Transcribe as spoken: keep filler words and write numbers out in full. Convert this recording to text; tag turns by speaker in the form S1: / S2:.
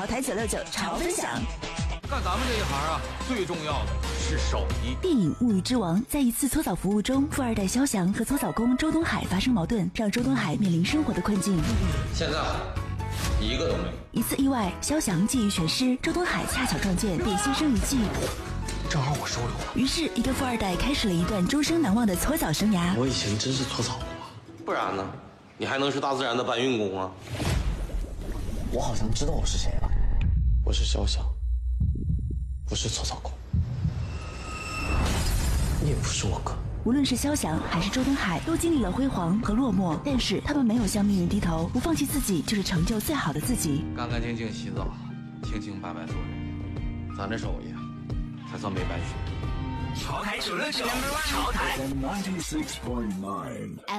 S1: 潮台九六九潮分享。
S2: 干咱们这一行啊，最重要的是手艺。
S1: 电影《物欲之王》在一次搓澡服务中，富二代肖翔和搓澡工周东海发生矛盾，让周东海面临生活的困境。
S3: 现在一个都没有。
S1: 一次意外，肖翔技艺全失，周东海恰巧撞见，便牺牲一计。
S3: 正好我收留了。
S1: 于是，一个富二代开始了一段终生难忘的搓澡生涯。
S3: 我以前真是搓澡的吗？不然呢？你还能是大自然的搬运工啊？我好像知道我是谁了。我是肖翔，不是搓澡工。你也不是我哥。
S1: 无论是肖翔还是周东海，都经历了辉煌和落寞，但是他们没有向命运低头，不放弃自己，就是成就最好的自己。
S2: 干干净净洗澡，清清白白做人，咱这手艺才算没白学。
S4: 潮台九六九，潮台。